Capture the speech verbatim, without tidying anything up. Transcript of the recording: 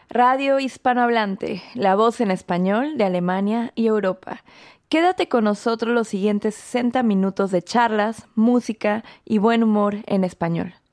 Radio Hispanohablante, la voz en español de Alemania y Europa. Quédate con nosotros los siguientes sesenta minutos de charlas, música y buen humor en español.